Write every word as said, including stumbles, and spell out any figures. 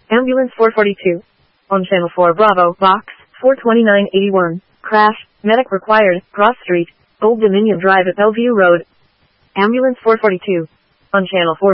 Ambulance four forty-two. On Channel four Bravo, Box four twenty-nine eighty-one. Crash. Medic required. Cross Street. Old Dominion Drive at Bellevue Road. Ambulance four forty-two. On Channel four